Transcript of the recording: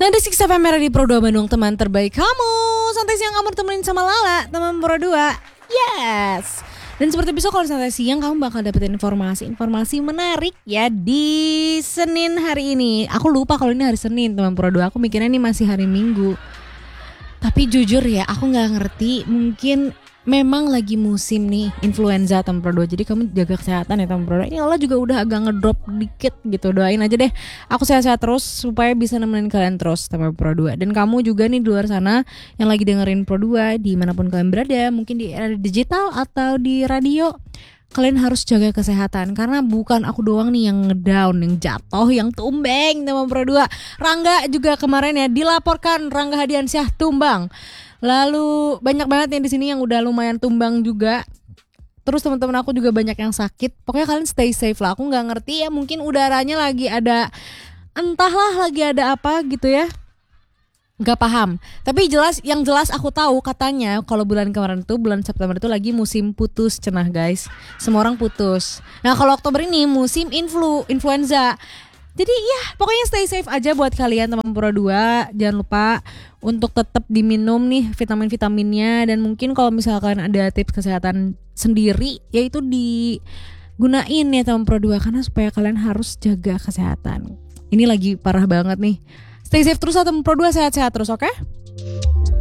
96 FM di Pro 2 Bandung, teman terbaik kamu. Santai siang kamu temenin sama Lala, teman Pro 2. Yes. Dan seperti biasa kalau santai siang kamu bakal dapetin informasi menarik ya di Senin hari ini. Aku lupa kalau ini hari Senin, teman Pro 2. Aku mikirnya ini masih hari Minggu. Tapi jujur ya, aku gak ngerti. Mungkin memang lagi musim nih influenza teman Pro 2. Jadi kamu jaga kesehatan ya teman Pro 2. Ya Allah juga udah agak ngedrop dikit gitu. Doain aja deh aku sehat-sehat terus supaya bisa nemenin kalian terus teman Pro 2. Dan kamu juga nih di luar sana yang lagi dengerin Pro 2 dimanapun kalian berada, mungkin di era digital atau di radio, kalian harus jaga kesehatan karena bukan aku doang nih yang ngedown, yang jatuh, yang tumbang teman Pro 2. Rangga juga kemarin ya dilaporkan Rangga Hadiansyah tumbang. Lalu banyak banget yang di sini yang udah lumayan tumbang juga. Terus teman-teman aku juga banyak yang sakit. Pokoknya kalian stay safe lah. Aku nggak ngerti ya, mungkin udaranya lagi ada, entahlah lagi ada apa gitu ya. Gak paham. Tapi yang jelas aku tahu katanya kalau bulan kemarin tuh, bulan September itu lagi musim putus cenah guys. Semua orang putus. Nah kalau Oktober ini musim influenza. Jadi ya pokoknya stay safe aja buat kalian teman Pro 2. Jangan lupa untuk tetap diminum nih vitamin-vitaminnya. Dan mungkin kalau misalkan ada tips kesehatan sendiri, yaitu digunain ya teman Pro 2. Karena supaya kalian harus jaga kesehatan. Ini lagi parah banget nih. Stay safe terus teman Pro 2, sehat-sehat terus, oke?